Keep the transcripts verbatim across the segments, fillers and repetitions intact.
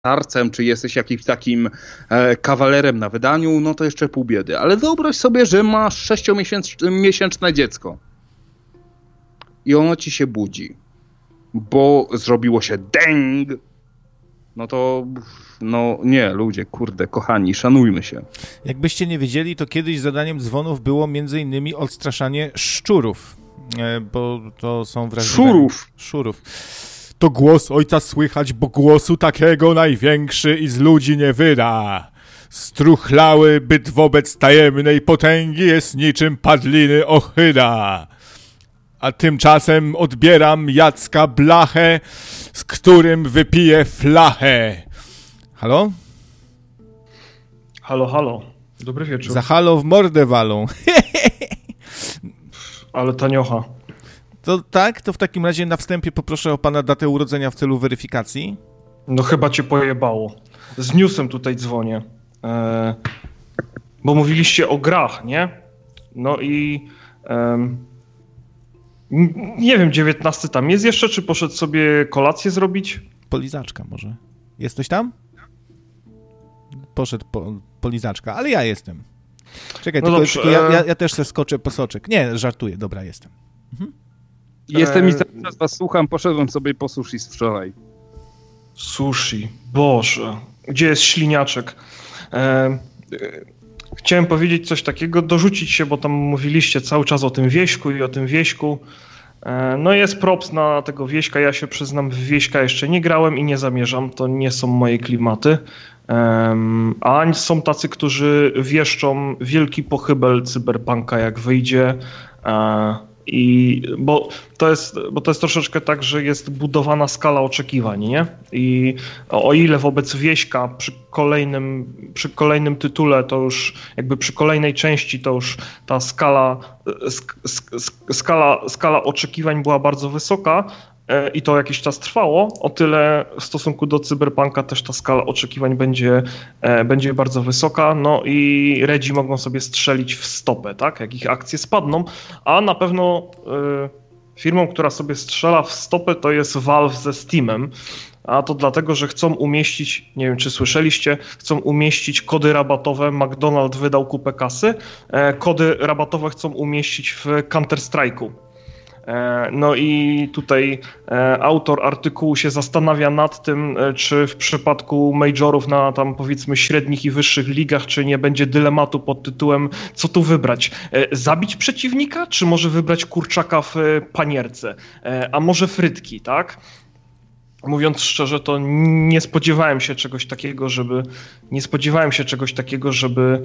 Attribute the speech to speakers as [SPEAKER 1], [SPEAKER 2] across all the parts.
[SPEAKER 1] starcem, czy jesteś jakimś takim e, kawalerem na wydaniu, no to jeszcze pół biedy. Ale wyobraź sobie, że masz sześciomiesięczne dziecko i ono ci się budzi, bo zrobiło się dęg. No to, no nie, ludzie, kurde, kochani, szanujmy się.
[SPEAKER 2] Jakbyście nie wiedzieli, to kiedyś zadaniem dzwonów było między innymi odstraszanie szczurów, bo to są wrażliwe...
[SPEAKER 1] Szurów.
[SPEAKER 2] Szurów. To głos ojca słychać, bo głosu takiego największy i z ludzi nie wyda. Struchlały byt wobec tajemnej potęgi jest niczym padliny ochyda. A tymczasem odbieram Jacka blachę, z którym wypiję flachę. Halo?
[SPEAKER 3] Halo, halo. Dobry wieczór.
[SPEAKER 2] Za halo w mordę walą.
[SPEAKER 3] Ale taniocha.
[SPEAKER 2] To tak? To w takim razie na wstępie poproszę o pana datę urodzenia w celu weryfikacji.
[SPEAKER 3] No chyba cię pojebało. Z newsem tutaj dzwonię. E, bo mówiliście o grach, nie? No i... E, nie wiem, dziewiętnasty tam jest jeszcze, czy poszedł sobie kolację zrobić?
[SPEAKER 2] Polizaczka może. Jesteś tam? Poszedł po, polizaczka, ale ja jestem. Czekaj, no tylko, dobrze, tylko ja, ja, ja też se skoczę po soczek. Nie, żartuję, dobra, jestem. Mhm.
[SPEAKER 1] Jestem i cały czas was słucham, poszedłem sobie po sushi z wczoraj.
[SPEAKER 3] Sushi, Boże, gdzie jest śliniaczek? E, chciałem powiedzieć coś takiego, dorzucić się, bo tam mówiliście cały czas o tym wieśku i o tym wieśku. E, no jest props na tego wieśka, ja się przyznam, w wieśka jeszcze nie grałem i nie zamierzam, to nie są moje klimaty. Um, a są tacy, którzy wieszczą wielki pochybel cyberpunka, jak wyjdzie. E, I bo to jest, bo to jest troszeczkę tak, że jest budowana skala oczekiwań, nie? I o ile wobec wieśka przy kolejnym, przy kolejnym tytule, to już jakby przy kolejnej części, to już ta skala, sk, sk, skala, skala oczekiwań była bardzo wysoka i to jakiś czas trwało, o tyle w stosunku do cyberpunka też ta skala oczekiwań będzie, będzie bardzo wysoka, no i redzi mogą sobie strzelić w stopę, tak, jak ich akcje spadną, a na pewno y, firmą, która sobie strzela w stopę, to jest Valve ze Steamem, a to dlatego, że chcą umieścić, nie wiem czy słyszeliście, chcą umieścić kody rabatowe, McDonald's wydał kupę kasy, e, kody rabatowe chcą umieścić w Counter-Strike'u. No i tutaj autor artykułu się zastanawia nad tym, czy w przypadku majorów na tam powiedzmy średnich i wyższych ligach, czy nie będzie dylematu pod tytułem co tu wybrać? Zabić przeciwnika, czy może wybrać kurczaka w panierce? A może frytki, tak? Mówiąc szczerze, to nie spodziewałem się czegoś takiego, żeby nie spodziewałem się czegoś takiego, żeby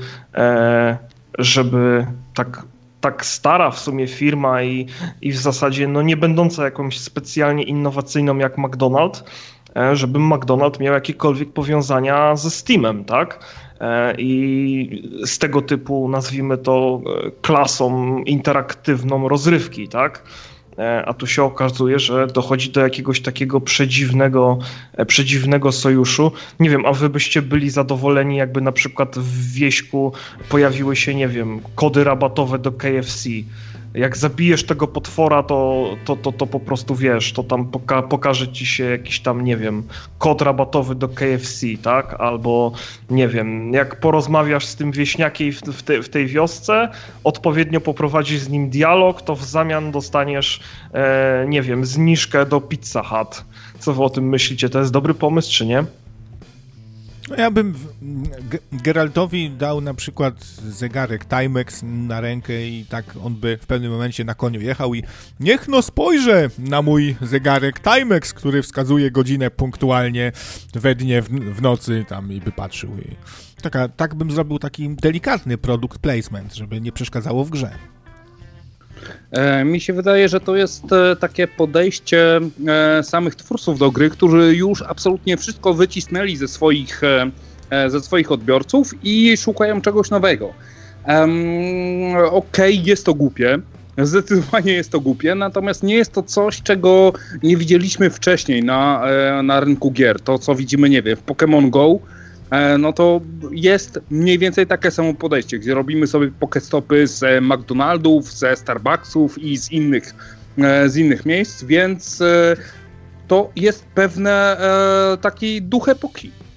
[SPEAKER 3] żeby tak tak stara w sumie firma i, i w zasadzie no nie będąca jakąś specjalnie innowacyjną jak McDonald's, żeby McDonald's miał jakiekolwiek powiązania ze Steamem, tak? I z tego typu, nazwijmy to, klasą interaktywną rozrywki, tak? A tu się okazuje, że dochodzi do jakiegoś takiego przedziwnego, przedziwnego sojuszu. Nie wiem, a wy byście byli zadowoleni, jakby na przykład w wieśku pojawiły się, nie wiem, kody rabatowe do K F C. Jak zabijesz tego potwora, to, to, to, to po prostu wiesz, to tam poka- pokaże ci się jakiś tam, nie wiem, kod rabatowy do K F C, tak? Albo, nie wiem, jak porozmawiasz z tym wieśniakiem w, w, te, w tej wiosce, odpowiednio poprowadzisz z nim dialog, to w zamian dostaniesz, e, nie wiem, zniżkę do Pizza Hut. Co wy o tym myślicie? To jest dobry pomysł, czy nie?
[SPEAKER 2] No ja bym G- Geraltowi dał na przykład zegarek Timex na rękę i tak on by w pewnym momencie na koniu jechał i niech no spojrzę na mój zegarek Timex, który wskazuje godzinę punktualnie we dnie, w, w nocy tam i by patrzył. I taka, tak bym zrobił taki delikatny product placement, żeby nie przeszkadzało w grze.
[SPEAKER 1] E, mi się wydaje, że to jest e, takie podejście e, samych twórców do gry, którzy już absolutnie wszystko wycisnęli ze swoich, e, ze swoich odbiorców i szukają czegoś nowego. Um, Okej, okay, jest to głupie, zdecydowanie jest to głupie, natomiast nie jest to coś, czego nie widzieliśmy wcześniej na, e, na rynku gier. To, co widzimy, nie wiem, w Pokémon Go, no to jest mniej więcej takie samo podejście, gdzie robimy sobie pokestopy z McDonaldów, ze Starbucksów i z innych, z innych miejsc, więc to jest pewne e, taki duch epoki.